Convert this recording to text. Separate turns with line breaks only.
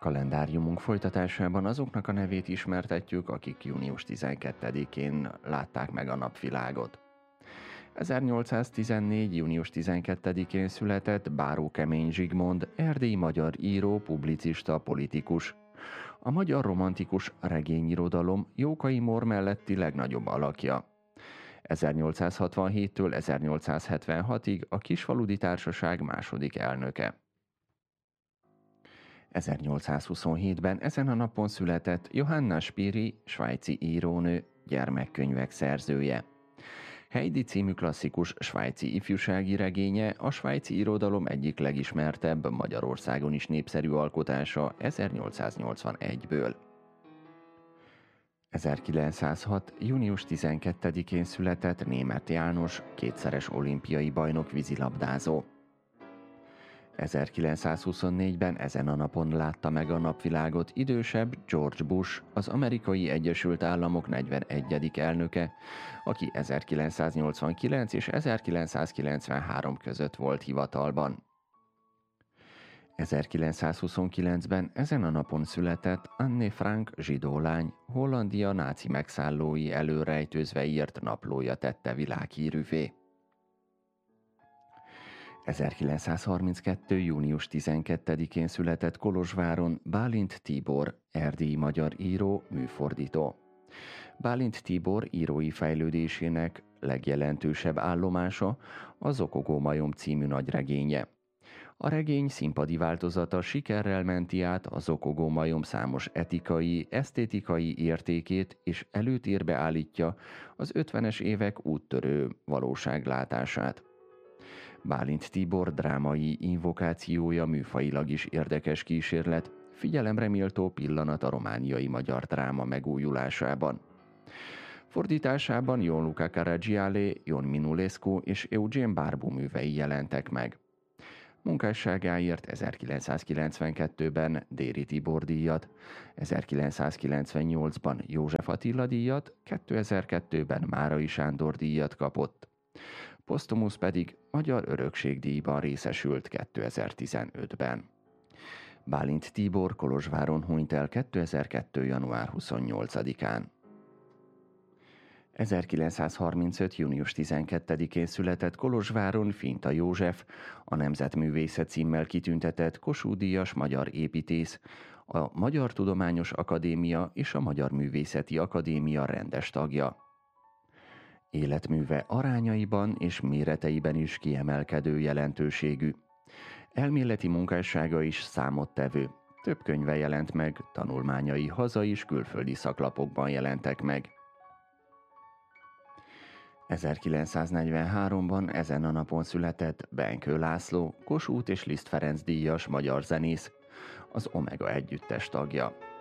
Kalendáriumunk folytatásában azoknak a nevét ismertetjük, akik június 12-én látták meg a napvilágot. 1814. június 12-én született Báró Kemény Zsigmond, erdélyi magyar író, publicista, politikus. A magyar romantikus regényirodalom Jókai Mór melletti legnagyobb alakja. 1867-től 1876-ig a Kisfaludy Társaság második elnöke. 1827-ben ezen a napon született Johanna Spyri, svájci írónő, gyermekkönyvek szerzője. Heidi című klasszikus svájci ifjúsági regénye a svájci irodalom egyik legismertebb, Magyarországon is népszerű alkotása 1881-ből. 1906. június 12-én született Németh János, kétszeres olimpiai bajnok vízilabdázó. 1924-ben ezen a napon látta meg a napvilágot idősebb George Bush, az Amerikai Egyesült Államok 41. elnöke, aki 1989 és 1993 között volt hivatalban. 1929-ben ezen a napon született Anne Frank zsidó lány, Hollandia náci megszállói elől rejtőzve írt naplója tette világhírűvé. 1932. június 12-én született Kolozsváron Bálint Tibor, erdélyi magyar író, műfordító. Bálint Tibor írói fejlődésének legjelentősebb állomása a Zokogó majom című nagyregénye. A regény színpadi változata sikerrel menti át a Zokogó majom számos etikai, esztétikai értékét, és előtérbe állítja az 50-es évek úttörő valóságlátását. Bálint Tibor drámai invokációja műfajilag is érdekes kísérlet, figyelemre méltó pillanat a romániai magyar dráma megújulásában. Fordításában Gianluca Caragiale, Ion Minulescu és Eugene Barbu művei jelentek meg. Munkásságáért 1992-ben Déri Tibor díjat, 1998-ban József Attila díjat, 2002-ben Márai Sándor díjat kapott. Posztumusz pedig Magyar Örökségdíjban részesült 2015-ben. Bálint Tibor Kolozsváron hunyt el 2002. január 28-án. 1935. június 12-én született Kolozsváron Finta József, a Nemzetművészet címmel kitüntetett Kossuth-díjas magyar építész, a Magyar Tudományos Akadémia és a Magyar Művészeti Akadémia rendes tagja. Életműve arányaiban és méreteiben is kiemelkedő jelentőségű. Elméleti munkássága is számottevő. Több könyve jelent meg, tanulmányai hazai és külföldi szaklapokban jelentek meg. 1943-ban ezen a napon született Benkő László, Kossuth és Liszt Ferenc díjas magyar zenész, az Omega együttes tagja.